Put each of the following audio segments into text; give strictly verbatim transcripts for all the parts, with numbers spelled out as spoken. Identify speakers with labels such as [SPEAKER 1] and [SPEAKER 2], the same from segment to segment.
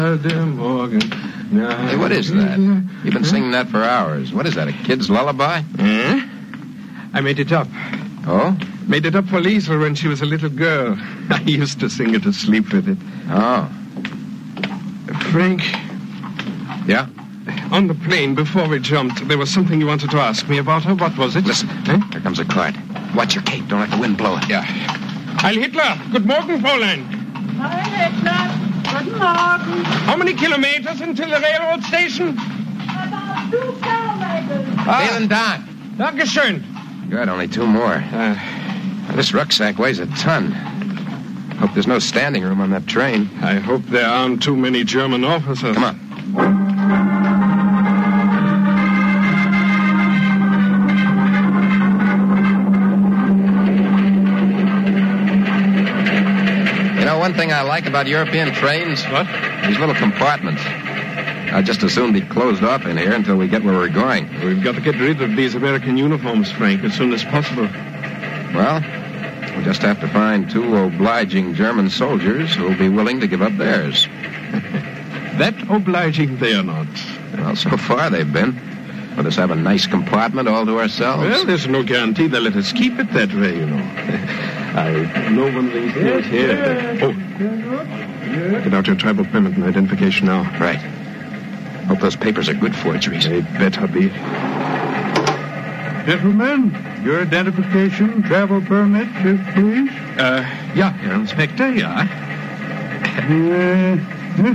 [SPEAKER 1] Hey, what is that? You've been singing that for hours. What is that, a kid's lullaby?
[SPEAKER 2] Eh? I made it up.
[SPEAKER 1] Oh?
[SPEAKER 2] Made it up for Liesel when she was a little girl. I used to sing her to sleep with it.
[SPEAKER 1] Oh.
[SPEAKER 2] Frank?
[SPEAKER 1] Yeah?
[SPEAKER 2] On the plane, before we jumped, there was something you wanted to ask me about her. What was it?
[SPEAKER 1] Listen,
[SPEAKER 2] eh?
[SPEAKER 1] Here comes a cart. Watch your cape. Don't let the wind blow it.
[SPEAKER 2] Yeah. Heil Hitler. Good morning, Fräulein.
[SPEAKER 3] Heil Hitler. Guten Morgen.
[SPEAKER 2] How many kilometers until the railroad station?
[SPEAKER 3] About two kilometers.
[SPEAKER 2] Ah.
[SPEAKER 1] Vielen Dank.
[SPEAKER 2] Dankeschön.
[SPEAKER 1] Good, only two more. Uh, this rucksack weighs a ton. Hope there's no standing room on that train.
[SPEAKER 2] I hope there aren't too many German officers.
[SPEAKER 1] Come on. You know, one thing I like about European trains?
[SPEAKER 2] What?
[SPEAKER 1] These little compartments. I'd just as soon be closed off in here until we get where we're going.
[SPEAKER 2] We've got to get rid of these American uniforms, Frank, as soon as possible.
[SPEAKER 1] Well, we'll just have to find two obliging German soldiers who'll be willing to give up theirs.
[SPEAKER 2] That obliging they are not.
[SPEAKER 1] Well, so far they've been. Let us have a nice compartment all to ourselves.
[SPEAKER 2] Well, there's no guarantee they'll let us keep it that way, you know. I know one of these things here. Oh. Get out your tribal permit and identification now.
[SPEAKER 1] Right. Hope those papers are good forgeries.
[SPEAKER 2] They better be.
[SPEAKER 4] Gentlemen, your identification, travel permit, please.
[SPEAKER 2] Uh, yeah, Herr Inspector, yeah.
[SPEAKER 4] Uh, huh?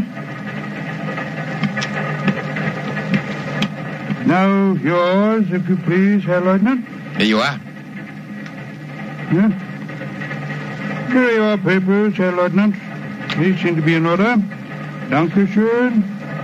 [SPEAKER 4] Now, yours, if you please, Herr Lieutenant.
[SPEAKER 1] Here you are.
[SPEAKER 4] Yeah. Here are your papers, Herr Lieutenant. These seem to be in order. Dankeschön.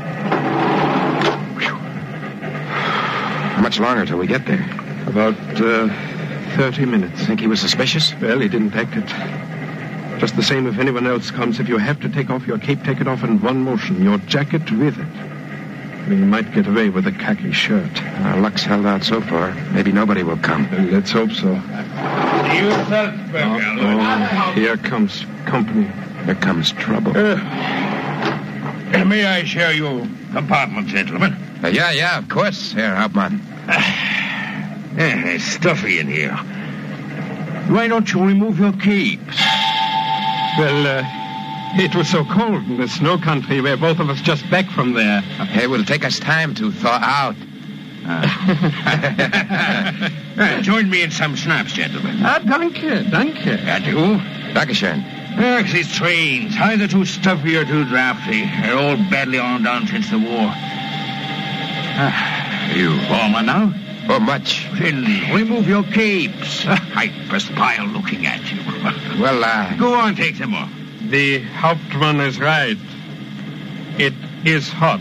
[SPEAKER 1] How much longer till we get there?
[SPEAKER 2] About uh, thirty minutes.
[SPEAKER 1] Think he was suspicious?
[SPEAKER 2] Well, he didn't act it. Just the same if anyone else comes. If you have to take off your cape, take it off in one motion. Your jacket with it. We might get away with a khaki shirt.
[SPEAKER 1] Our luck's held out so far. Maybe nobody will come.
[SPEAKER 2] Well, let's hope so.
[SPEAKER 5] You Salzburger,
[SPEAKER 2] Oh, oh, here comes company.
[SPEAKER 1] Here comes trouble.
[SPEAKER 5] Uh, may I share your compartment, gentlemen?
[SPEAKER 1] Uh, yeah, yeah, of course, Herr Hauptmann.
[SPEAKER 5] Eh, it's stuffy in here. Why don't you remove your capes?
[SPEAKER 2] Well, uh, it was so cold in the snow country where both of us just back from there.
[SPEAKER 1] It will take us time to thaw out.
[SPEAKER 5] Uh. uh, join me in some schnapps, gentlemen.
[SPEAKER 2] Ah, danke, danke.
[SPEAKER 5] And you?
[SPEAKER 1] Dankeschön.
[SPEAKER 5] Ugh, these trains, either too stuffy or too drafty. They're all badly on down since the war. Uh, you warmer now?
[SPEAKER 1] Oh, much.
[SPEAKER 5] Then remove your capes. I perspire looking at you.
[SPEAKER 1] Well, uh...
[SPEAKER 5] Go on, take them off.
[SPEAKER 2] The Hauptmann is right. It is hot.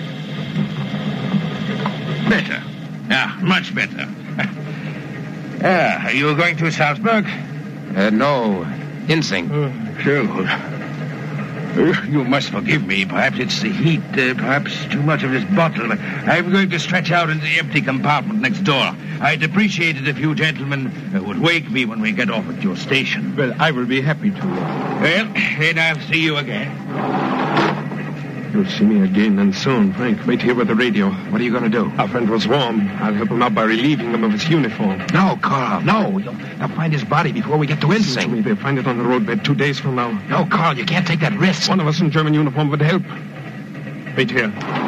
[SPEAKER 5] Better. Yeah, much better. Ah, are you going to Salzburg?
[SPEAKER 1] Uh, no, Insing.
[SPEAKER 5] Uh, sure. Uh, you must forgive me. Perhaps it's the heat. Uh, perhaps too much of this bottle. I'm going to stretch out in the empty compartment next door. I'd appreciate it if you gentlemen uh, would wake me when we get off at your station.
[SPEAKER 2] Well, I will be happy to.
[SPEAKER 5] Well, then I'll see you again.
[SPEAKER 2] You'll see me again and soon, Frank. Wait here with the radio.
[SPEAKER 1] What are you going to do?
[SPEAKER 2] Our friend was warm. I'll help him out by relieving him of his uniform.
[SPEAKER 1] No, Carl, no. You'll, you'll find his body before we get to
[SPEAKER 2] Listen to me.
[SPEAKER 1] Insing.
[SPEAKER 2] They'll find it on the roadbed two days from now.
[SPEAKER 1] No, Carl, you can't take that risk.
[SPEAKER 2] One of us in German uniform would help. Wait here.